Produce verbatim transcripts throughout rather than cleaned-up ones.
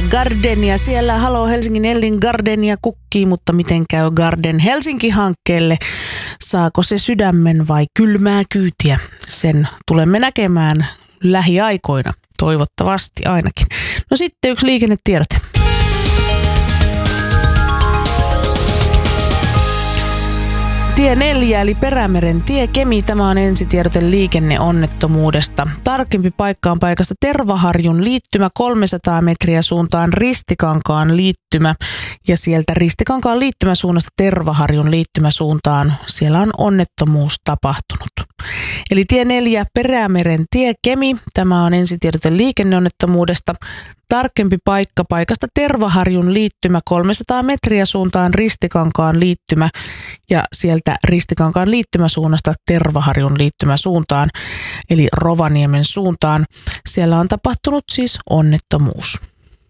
Gardenia. Siellä Halo Helsingin Ellin Gardenia kukkii, mutta miten käy Garden Helsinki-hankkeelle? Saako se sydämen vai kylmää kyytiä? Sen tulemme näkemään lähiaikoina, toivottavasti ainakin. No sitten yksi liikennetiedote. Tie neljä eli Perämeren tie Kemi, tämä on ensitiedote liikenneonnettomuudesta. Tarkempi paikka on paikasta Tervaharjun liittymä kolmesataa metriä suuntaan Ristikankaan liittymä ja sieltä Ristikankaan liittymäsuunnasta Tervaharjun liittymäsuuntaan siellä on onnettomuus tapahtunut. Eli tie neljä Perämeren tie Kemi, tämä on ensitiedote liikenneonnettomuudesta. Tarkempi paikka paikasta Tervaharjun liittymä kolmesataa metriä suuntaan Ristikankaan liittymä ja sieltä Ristikankaan liittymäsuunnasta Tervaharjun liittymäsuuntaan eli Rovaniemen suuntaan. Siellä on tapahtunut siis onnettomuus.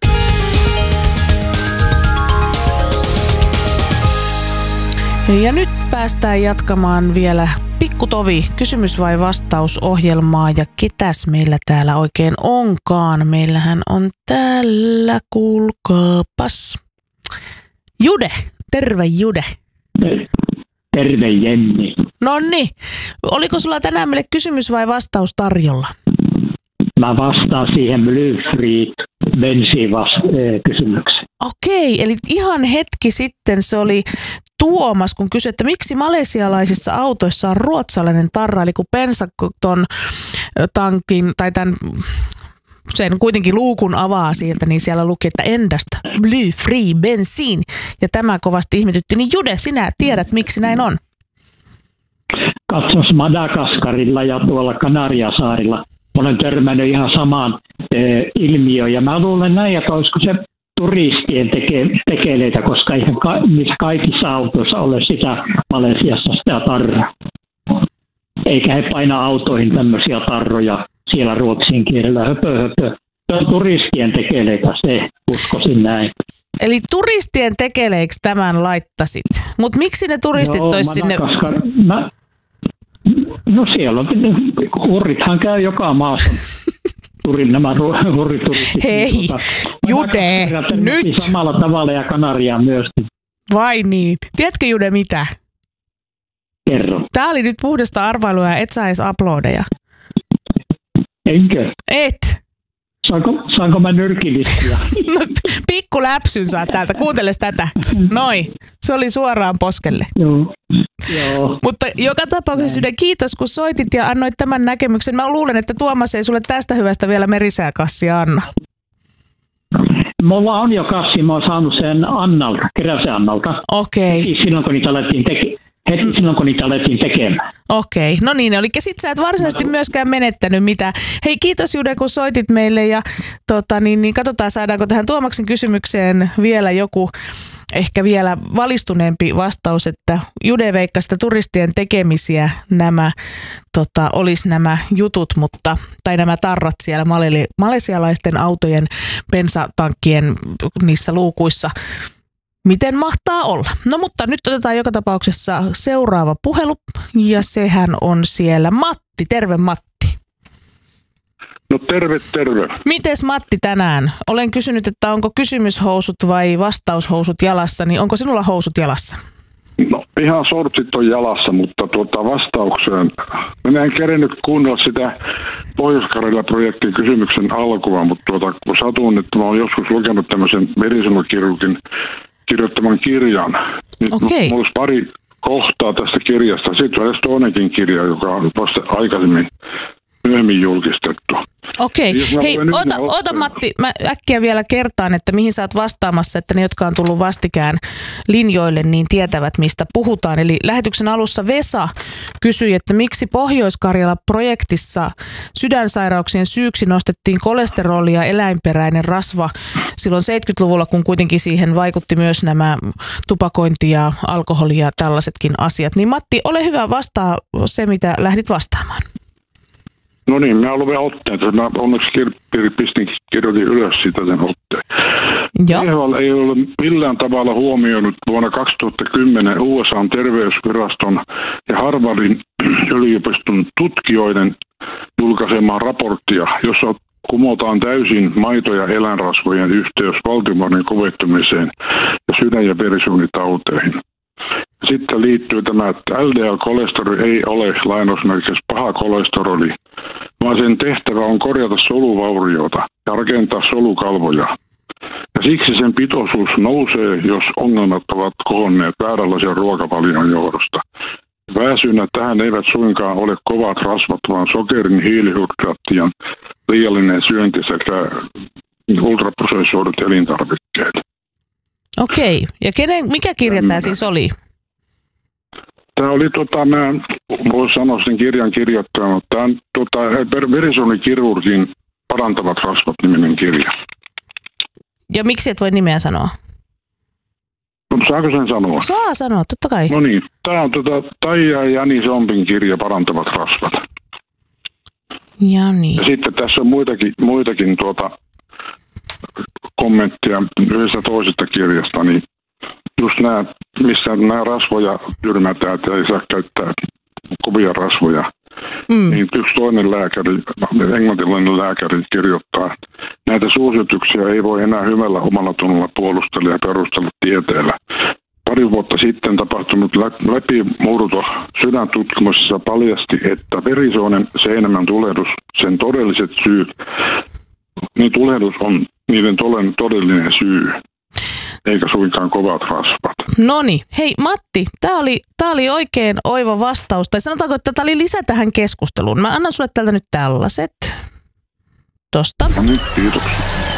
Ja nyt päästään jatkamaan vielä pikkutovi kysymys vai vastaus -ohjelmaa ja ketäs meillä täällä oikein onkaan. Meillähän on täällä, kuulkaapas, Jude. Terve Jude. Terve Jenni. Nonni, oliko sulla tänään meille kysymys vai vastaus tarjolla? Mä vastaan siihen Blyfried bensiinkysymykseen. Okei, eli ihan hetki sitten se oli Tuomas, kun kysyi, että miksi malesialaisissa autoissa on ruotsalainen tarra, eli kun bensaton tankin tai tämän sen kuitenkin luukun avaa sieltä, niin siellä luki, että endasta Blyfried bensiin. Ja tämä kovasti ihmetytti. Niin Jude, sinä tiedät, miksi näin on? Katsos Madagaskarilla ja tuolla Kanariasaarilla. Olen törmännyt ihan samaan e, ilmiöön. Ja mä luulen näin, että olisiko se turistien teke, tekeleitä, koska eihän ka, niissä kaikissa autoissa ole sitä Malesiassa sitä tarraa. Eikä he paina autoihin tämmöisiä tarroja siellä ruotsin kielellä. Höpö, höpö. Se on turistien tekeleitä, se uskoisin näin. Eli turistien tekeleiksi tämän laittasit? Mutta miksi ne turistit tois sinne? Mä, no siellä on, hurrithan käy joka maassa. Turin, nämä hurrituristit. Hei, tuota, Jude, nyt! Samalla tavalla ja Kanariaan myöskin. Vai niin? Tiedätkö Jude mitä? Kerro. Tää oli nyt puhdasta arvailua ja et saa edes uploadeja. Enkö? Et. Saanko, saanko mä nyrkilistää? No, pikku läpsyn saa täältä. Kuunteles tätä. Noi, se oli suoraan poskelle. Joo. Joo. Mutta joka tapauksessa Sydän, kiitos kun soitit ja annoit tämän näkemyksen. Mä luulen, että Tuomas ei sulle tästä hyvästä vielä merisääkassia anna. Mulla on jo kassi, mä oon saanut sen Annalta, Keräsen Annalta. Okei. Okay. Silloin kun niitä alettiin tekemään. Heti silloin, kun niitä alettiin tekemään. Okei, no niin, eli sit sä et varsinaisesti myöskään menettänyt mitään. Hei, kiitos Jude, kun soitit meille ja tota, niin, niin katsotaan, saadaanko tähän Tuomaksen kysymykseen vielä joku ehkä vielä valistuneempi vastaus, että Jude veikkasi, että turistien tekemisiä nämä tota, olisi nämä jutut, mutta, tai nämä tarrat siellä maleli, malesialaisten autojen bensatankkien niissä luukuissa. Miten mahtaa olla? No mutta nyt otetaan joka tapauksessa seuraava puhelu ja sehän on siellä Matti. Terve Matti. No terve, terve. Mites Matti tänään? Olen kysynyt, että onko kysymyshousut vai vastaushousut jalassa, niin onko sinulla housut jalassa? No ihan sortsit on jalassa, mutta tuota vastaukseen. Minä en kerennyt kuunnella sitä Pohjois-Karjala-projektin kysymyksen alkua, mutta tuota, kun satun, että mä oon joskus lukenut tämmöisen verisilmäkirurgin kirjoittaman kirjan. Niin Okei. Mulla olisi pari kohtaa tästä kirjasta. Sitten on edes toinenkin kirja, joka on vasta aikaisemmin myöhemmin julkistettu. Okei. Hei, ota, ota Matti, mä äkkiä vielä kertaan, että mihin sä oot vastaamassa, että ne, jotka on tullut vastikään linjoille, niin tietävät, mistä puhutaan. Eli lähetyksen alussa Vesa kysyi, että miksi Pohjois-Karjala-projektissa sydänsairauksien syyksi nostettiin kolesteroli ja eläinperäinen rasva silloin seitsemänkymmentäluvulla, kun kuitenkin siihen vaikutti myös nämä tupakointi ja alkoholi ja tällaisetkin asiat. Niin Matti, ole hyvä, vastaa se, mitä lähdit vastaamaan. No niin, mä luin otteen. Mä onneksi kir- pistin, kirjoitin ylös sitä sen otteen. T H L ei ole millään tavalla huomioinut vuonna kaksituhattakymmenen U S A:n terveysviraston ja Harvardin yliopiston tutkijoiden julkaisemaa raporttia, jossa kumotaan täysin maito- ja eläinrasvojen yhteys valtimoiden kovettumiseen ja sydän- ja verisuonitauteihin. Sitten liittyy tämä, että L D L-kolesteroli ei ole lainausmerkissä paha kolesteroli, vaan sen tehtävä on korjata soluvauriota ja rakentaa solukalvoja. Ja siksi sen pitoisuus nousee, jos ongelmat ovat kohonneet vääränlaisen ruokavalion johdosta. Pääsynä tähän eivät suinkaan ole kovat rasvat, vaan sokerin, hiilihydraattien liiallinen syönti sekä ultraprosessoidut elintarvikkeet. Okei. Ja kenen, mikä kirja tämä siis oli? Tämä oli, tota, mä voin sanoa sen kirjan kirjoittaja, mutta tämä on tota, verisuonikirurgin parantavat rasvat -niminen kirja. Ja miksi et voi nimeä sanoa? No, saako sen sanoa? Saa sanoa, totta kai. No niin, tämä on tota, Taija ja Jani Sompin kirja Parantavat rasvat. Ja niin. Ja sitten tässä on muitakin, muitakin tuota, kommentteja yhdessä toisesta kirjasta, niin just nämä, missä nämä rasvoja tyrmätään, että ei saa käyttää kovia rasvoja. Mm. Niin yksi toinen lääkäri, englantilainen lääkäri kirjoittaa, näitä suosituksia ei voi enää hyvällä omalla tunnolla puolustella ja perustella tieteellä. Pari vuotta sitten tapahtunut läpimurto sydäntutkimuksessa paljasti, että verisuonen seinämän tulehdus, sen todelliset syyt, niin tulehdus on niiden todellinen syy, eikä suinkaan kovat rasvat. Noniin. Hei Matti, tämä oli, tää oli oikein oiva vastaus. Tai sanotaanko, että tämä oli lisä tähän keskusteluun. Mä annan sulle täältä nyt tällaiset. Tosta. No niin, kiitoksia.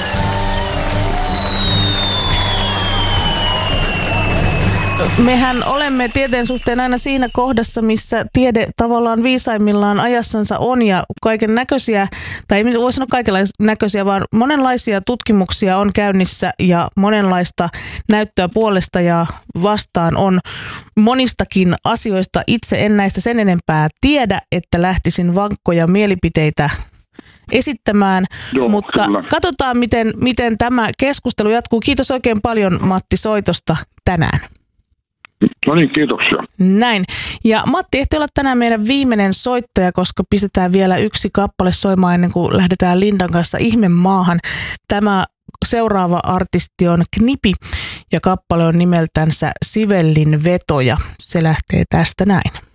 Mehän olemme tieteen suhteen aina siinä kohdassa, missä tiede tavallaan viisaimmillaan ajassansa on ja kaiken näköisiä, tai ei voi sanoa kaikenlaisia näköisiä, vaan monenlaisia tutkimuksia on käynnissä ja monenlaista näyttöä puolesta ja vastaan on monistakin asioista. Itse en näistä sen enempää tiedä, että lähtisin vankkoja mielipiteitä esittämään, Joo, mutta kyllä. Katsotaan, miten, miten tämä keskustelu jatkuu. Kiitos oikein paljon Matti soitosta tänään. No niin, kiitoksia. Näin. Ja Matti ehti olla tänään meidän viimeinen soittaja, koska pistetään vielä yksi kappale soimaan ennen kuin lähdetään Lindan kanssa Ihmemaahan. Tämä seuraava artisti on Knipi ja kappale on nimeltänsä Sivellin vetoja. Se lähtee tästä näin.